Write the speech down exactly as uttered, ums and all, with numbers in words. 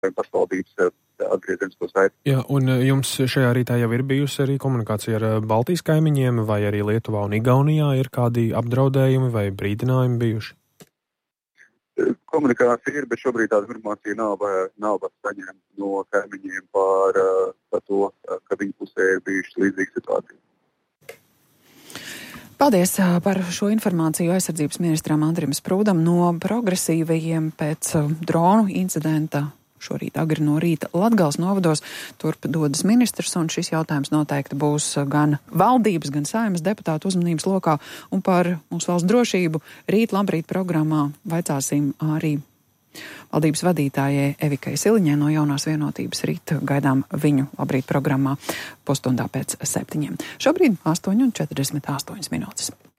pašvaldības atgriezenisko saiti. Jā, un jums šajā rītā jau ir bijusi arī komunikācija ar Baltijas kaimiņiem, vai arī Lietuvā un Igaunijā ir kādi apdraudējumi vai brīdinājumi bijuši? Komunikācija ir, bet šobrīd tāda informācija nav, nav saņemta no kaimiņiem par, par to, ka viņu pusē ir bijušas līdzīgas situācijas. Paldies par šo informāciju aizsardzības ministram Andrim Sprūdam no progresīvajiem pēc dronu incidenta. Šorīt agri no rīta Latgales novados turp dodas ministrs, un šis jautājums noteikti būs gan valdības, gan Saeimas deputātu uzmanības lokā. Un par mūsu valsts drošību rīt Labrīt programmā vaicāsim arī valdības vadītājai Evikai Siliņai no Jaunās vienotības. Rīt gaidām viņu Labrīt programmā pusstundā pēc septiņiem. Šobrīd astoņi un četrdesmit astoņas minūtes.